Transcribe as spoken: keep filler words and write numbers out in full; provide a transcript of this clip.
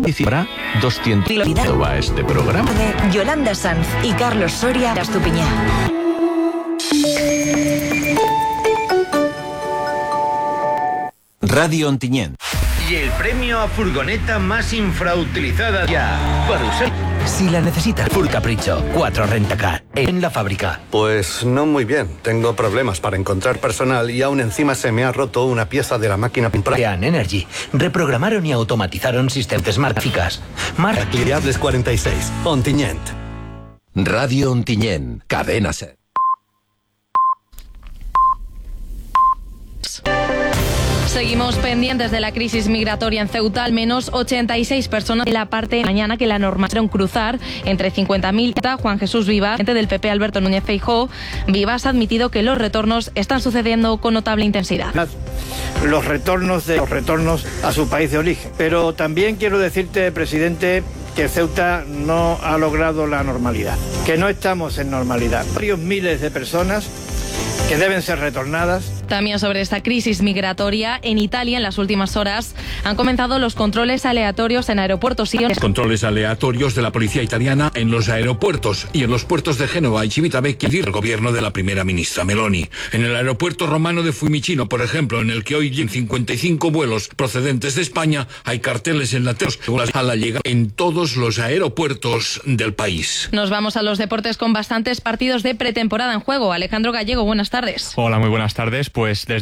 Habrá doscientos. Va este programa. De Yolanda Sanz y Carlos Soria Astupiñá. Radio Ontinyent. Y el premio a furgoneta más infrautilizada ya. Para usar. Si la necesita, Fur Capricho, cuatro Rentacar, en la fábrica. Pues no muy bien. Tengo problemas para encontrar personal y aún encima se me ha roto una pieza de la máquina para... Sean Energy. Reprogramaron y automatizaron sistemas smart eficaz. Mar... Cliables cuarenta y seis, Ontinyent. Radio Ontinyent, cadena SER. Seguimos pendientes de la crisis migratoria en Ceuta. Al menos ochenta y seis personas en la parte de mañana que la normaron cruzar entre cincuenta mil. Juan Jesús Vivas, presidente del P P Alberto Núñez Feijóo, Vivas ha admitido que los retornos están sucediendo con notable intensidad. Los retornos de los retornos a su país de origen. Pero también quiero decirte, presidente, que Ceuta no ha logrado la normalidad, que no estamos en normalidad. Varios miles de personas que deben ser retornadas. También sobre esta crisis migratoria, en Italia en las últimas horas han comenzado los controles aleatorios en aeropuertos y... Controles aleatorios de la policía italiana en los aeropuertos y en los puertos de Génova y Civitavecchia, el gobierno de la primera ministra Meloni. En el aeropuerto romano de Fiumicino, por ejemplo, en el que hoy en cincuenta y cinco vuelos procedentes de España hay carteles enlateros a la llegada en todos los aeropuertos del país. Nos vamos a los deportes con bastantes partidos de pretemporada en juego. Alejandro Gallego, buenas tardes. Hola, muy buenas tardes. Pues desde